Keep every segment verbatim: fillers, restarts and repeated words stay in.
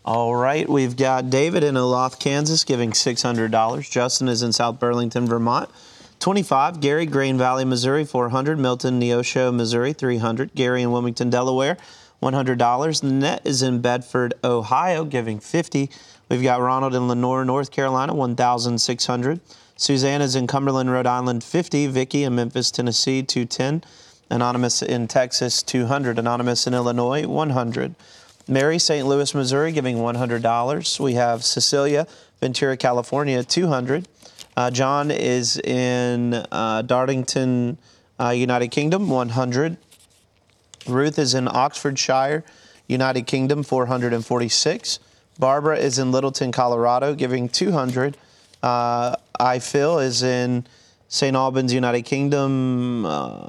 All right, we've got David in Olathe, Kansas, giving six hundred dollars. Justin is in South Burlington, Vermont, twenty-five. Gary, Green Valley, Missouri, four hundred. Milton, Neosho, Missouri, three hundred. Gary in Wilmington, Delaware, one hundred dollars. Annette is in Bedford, Ohio, giving fifty. We've got Ronald in Lenore, North Carolina, one thousand six hundred. Suzanne is in Cumberland, Rhode Island, fifty. Vicky in Memphis, Tennessee, two hundred ten. Anonymous in Texas, two hundred. Anonymous in Illinois, one hundred. Mary, Saint Louis, Missouri, giving one hundred dollars. We have Cecilia, Ventura, California, two hundred. Uh, John is in uh, Darlington, uh, United Kingdom, one hundred. Ruth is in Oxfordshire, United Kingdom, four hundred forty-six. Barbara is in Littleton, Colorado, giving two hundred. Uh, I Phil is in Saint Albans, United Kingdom. Uh,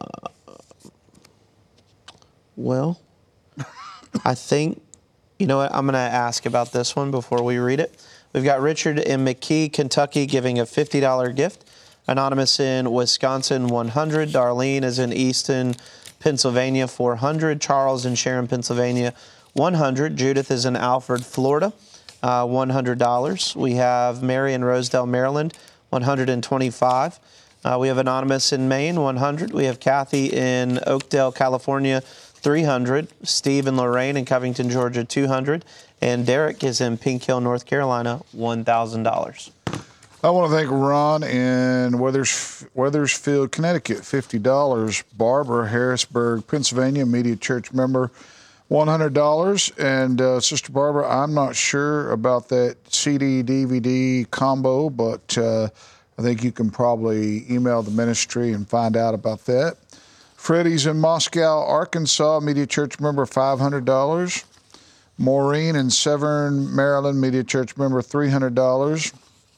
well, I think, you know what, I'm going to ask about this one before we read it. We've got Richard in McKee, Kentucky, giving a fifty dollars gift. Anonymous in Wisconsin, one hundred. Darlene is in Easton, Pennsylvania, four hundred. Charles in Sharon, Pennsylvania, one hundred. Judith is in Alfred, Florida, uh, one hundred dollars. We have Mary in Rosedale, Maryland, one hundred twenty-five. Uh, we have Anonymous in Maine, one hundred. We have Kathy in Oakdale, California, three hundred. Steve and Lorraine in Covington, Georgia, two hundred. And Derek is in Pink Hill, North Carolina, one thousand dollars. I want to thank Ron in Weathers, Weathersfield, Connecticut, fifty dollars. Barbara, Harrisburg, Pennsylvania, Media Church member, one hundred dollars. And uh, Sister Barbara, I'm not sure about that C D D V D combo, but uh, I think you can probably email the ministry and find out about that. Freddie's in Moscow, Arkansas, Media Church member, five hundred dollars. Maureen in Severn, Maryland, Media Church member, three hundred dollars.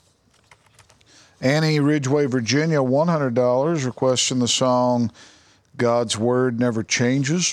Annie, Ridgeway, Virginia, one hundred dollars, requesting the song God's Word Never Changes.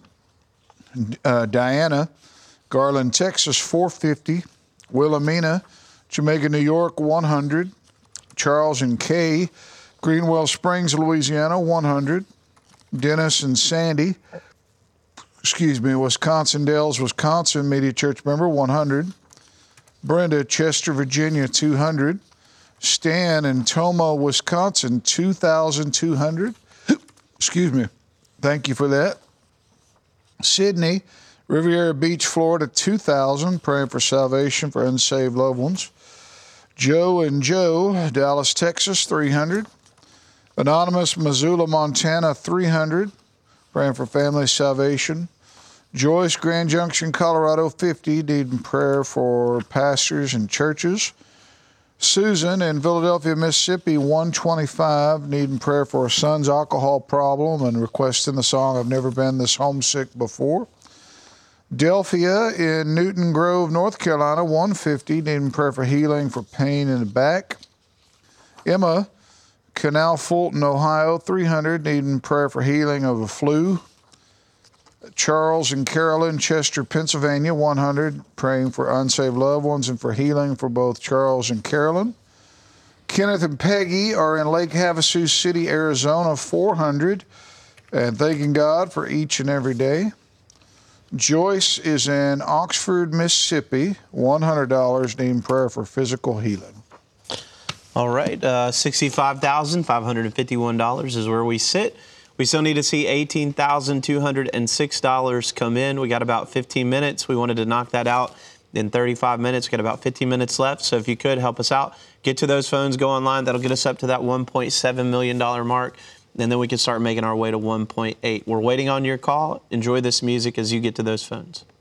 Uh, Diana, Garland, Texas, four hundred fifty dollars. Wilhelmina, Jamaica, New York, one hundred dollars. Charles and Kay, Greenwell Springs, Louisiana, one hundred dollars. Dennis and Sandy, excuse me, Wisconsin Dells, Wisconsin, Media Church member, one hundred. Brenda, Chester, Virginia, two hundred. Stan in Toma, Wisconsin, two thousand two hundred. Excuse me. Thank you for that. Sydney, Riviera Beach, Florida, two thousand. Praying for salvation for unsaved loved ones. Joe and Joe, Dallas, Texas, three hundred. Anonymous, Missoula, Montana, three hundred. Praying for family salvation. Joyce, Grand Junction, Colorado, fifty. Needing prayer for pastors and churches. Susan in Philadelphia, Mississippi, one hundred twenty-five. Needing prayer for her son's alcohol problem and requesting the song I've Never Been This Homesick Before. Delphia in Newton Grove, North Carolina, one hundred fifty. Needing prayer for healing for pain in the back. Emma, Canal Fulton, Ohio, three hundred, needing prayer for healing of a flu. Charles and Carolyn, Chester, Pennsylvania, one hundred, praying for unsaved loved ones and for healing for both Charles and Carolyn. Kenneth and Peggy are in Lake Havasu City, Arizona, four hundred, and thanking God for each and every day. Joyce is in Oxford, Mississippi, one hundred dollars, needing prayer for physical healing. All right, uh, sixty-five thousand five hundred fifty-one dollars is where we sit. We still need to see eighteen thousand two hundred six dollars come in. We got about fifteen minutes. We wanted to knock that out in thirty-five minutes. We got about fifteen minutes left. So if you could help us out, get to those phones, go online. That'll get us up to that one point seven million dollars mark. And then we can start making our way to one point eight. We're waiting on your call. Enjoy this music as you get to those phones.